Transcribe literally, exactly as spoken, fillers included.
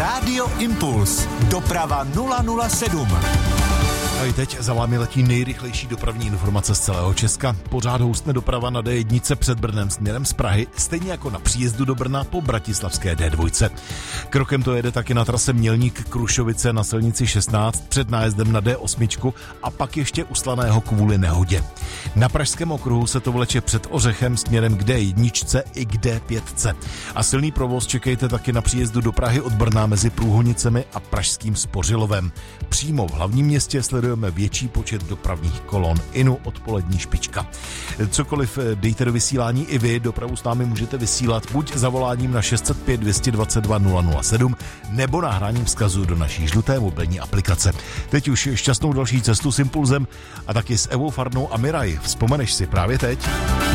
Rádio Impuls. Doprava nula nula sedm. A i teď za vámi letí nejrychlejší dopravní informace z celého Česka. Pořád houstne doprava na D jedna před Brnem směrem z Prahy, stejně jako na příjezdu do Brna po bratislavské D dva. Krokem to jede taky na trase Mělník Krušovice na silnici šestnáct před nájezdem na D osm a pak ještě u Slaného kvůli nehodě. Na Pražském okruhu se to vleče před Ořechem směrem k D jedna i k D pět. A silný provoz čekejte taky na příjezdu do Prahy od Brna mezi Průhonicemi a Pražským Spořilovem. Přímo v hlavním městě sledujeme větší počet dopravních kolon. Inu odpolední špička. Cokoliv dejte do vysílání i vy, dopravu s námi můžete vysílat buď zavoláním na šest set pět, dvě stě dvacet dva, nula nula sedm nebo nahráním vzkazu do naší žluté mobilní aplikace. Teď už šťastnou další cestu s Impulzem a taky s Evou Farnou a Miraj. Vzpomeneš si právě teď?